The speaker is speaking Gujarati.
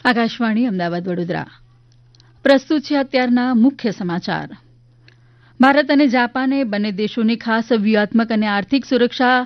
આકાશવાણી અમદાવાદ વડોદરા પ્રસ્તુત છે અત્યારના મુખ્ય સમાચાર ભારત અને જાપાને બંને દેશોની ખાસ વ્યૂહાત્મક અને આર્થિક સુરક્ષા